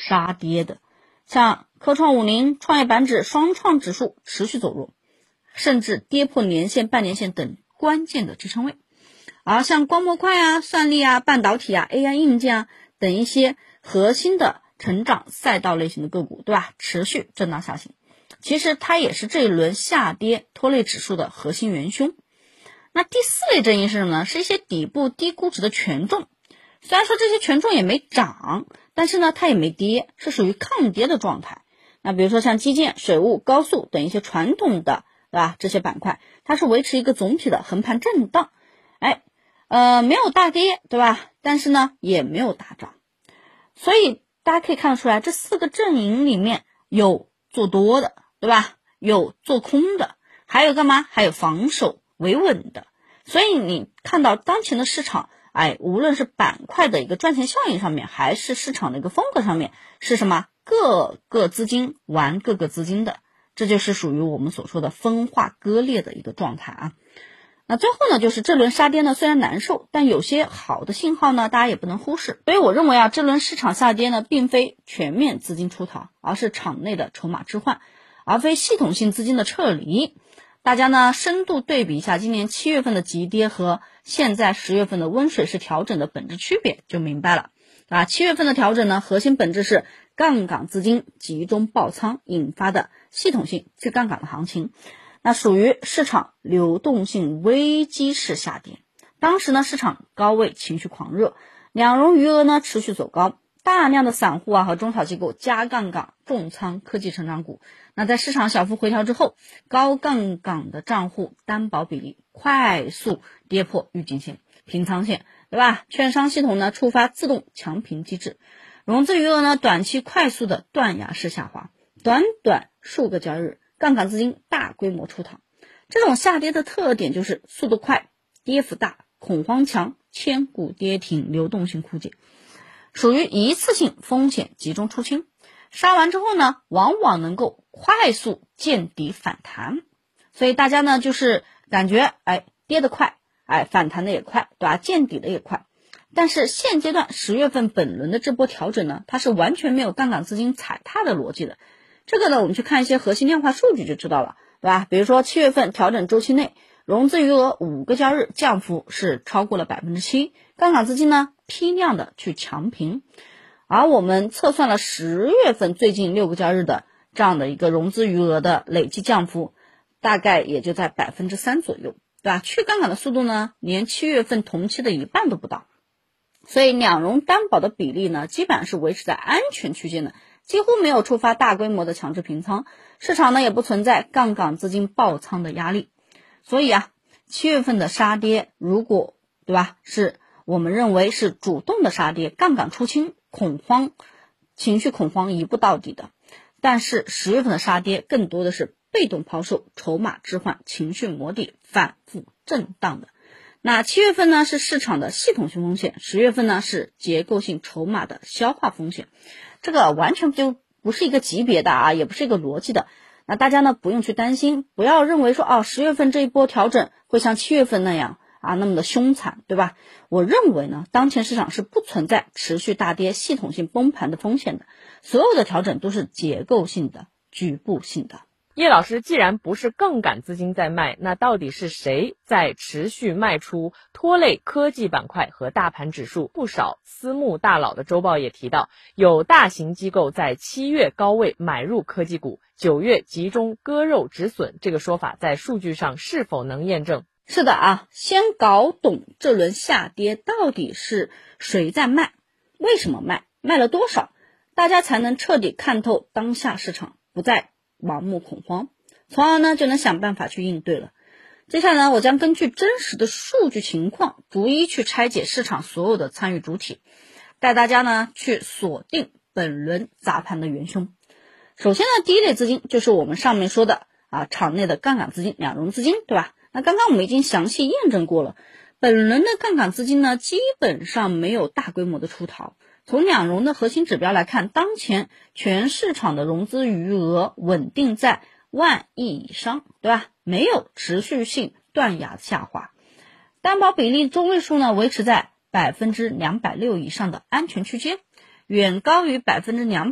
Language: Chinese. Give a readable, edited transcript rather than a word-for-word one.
杀跌的，像科创50、创业板指、双创指数持续走弱，甚至跌破年线、半年线等关键的支撑位。而像光模块啊、算力啊、半导体啊、AI 硬件啊等一些核心的成长赛道类型的个股，对吧？持续震荡下行。其实它也是这一轮下跌拖累指数的核心元凶。那第四类阵营是什么呢？是一些底部低估值的权重。虽然说这些权重也没涨，但是呢它也没跌，是属于抗跌的状态。那比如说像基建、水务、高速等一些传统的，对吧？这些板块它是维持一个总体的横盘震荡，没有大跌，对吧？但是呢也没有大涨。所以大家可以看得出来，这四个阵营里面有做多的，对吧？有做空的，还有干嘛？还有防守维稳的。所以你看到当前的市场，无论是板块的一个赚钱效应上面，还是市场的一个风格上面，是什么？各个资金玩各个资金的，这就是属于我们所说的分化割裂的一个状态啊。那最后呢，就是这轮杀跌呢虽然难受，但有些好的信号呢大家也不能忽视。所以我认为这轮市场下跌呢并非全面资金出逃，而是场内的筹码置换，而非系统性资金的撤离。大家呢深度对比一下今年7月份的急跌和现在10月份的温水式调整的本质区别，就明白了7月份的调整呢，核心本质是杠杆资金集中爆仓引发的系统性去杠杆的行情，那属于市场流动性危机式下跌。当时呢市场高位情绪狂热，两融余额呢持续走高，大量的散户和中小机构加杠杆重仓科技成长股。那在市场小幅回调之后，高杠杆的账户担保比例快速跌破预警线、平仓线，对吧？券商系统呢触发自动强平机制，融资余额呢短期快速的断崖式下滑，短数个交易日，杠杆资金大规模出逃。这种下跌的特点就是速度快、跌幅大、恐慌强、千股跌停、流动性枯竭，属于一次性风险集中出清。杀完之后呢，往往能够快速见底反弹。所以大家呢就是感觉跌得快，反弹的也快，对吧？见底的也快。但是现阶段10月份本轮的这波调整呢，它是完全没有杠杆资金踩踏的逻辑的。这个呢我们去看一些核心量化数据就知道了，对吧？比如说7月份调整周期内，融资余额5个交易日降幅是超过了 7%， 杠杆资金呢批量的去强平。而我们测算了10月份最近6个交易日的这样的一个融资余额的累计降幅，大概也就在 3% 左右，对吧？去杠杆的速度呢连7月份同期的一半都不到。所以两融担保的比例呢基本上是维持在安全区间的，几乎没有触发大规模的强制平仓，市场呢也不存在杠杆资金爆仓的压力。所以7月份的杀跌，如果对吧是我们认为是主动的杀跌，杠杆出清，情绪恐慌一步到底的。但是10月份的杀跌更多的是被动抛售、筹码置换、情绪磨底、反复震荡的。那7月份呢是市场的系统性风险，10月份呢是结构性筹码的消化风险。这个完全就不是一个级别的也不是一个逻辑的。那大家呢不用去担心，不要认为说10月份这一波调整会像7月份那样那么的凶残，对吧？我认为呢当前市场是不存在持续大跌、系统性崩盘的风险的，所有的调整都是结构性的、局部性的。 叶老师，既然不是杠杆资金在卖，那到底是谁在持续卖出，拖累科技板块和大盘指数？不少私募大佬的周报也提到，有大型机构在7月高位买入科技股，9月集中割肉止损，这个说法在数据上是否能验证？ 是的先搞懂这轮下跌到底是谁在卖，为什么卖，卖了多少，大家才能彻底看透当下市场，不再盲目恐慌，从而呢就能想办法去应对了。接下来呢，我将根据真实的数据情况，逐一去拆解市场所有的参与主体，带大家呢去锁定本轮砸盘的元凶。首先呢，第一类资金就是我们上面说的场内的杠杆资金、两融资金，对吧？那刚刚我们已经详细验证过了，本轮的杠杆资金呢基本上没有大规模的出逃。从两融的核心指标来看，当前全市场的融资余额稳定在10000亿以上，对吧？没有持续性断崖下滑，担保比例中位数呢维持在260%以上的安全区间，远高于200%。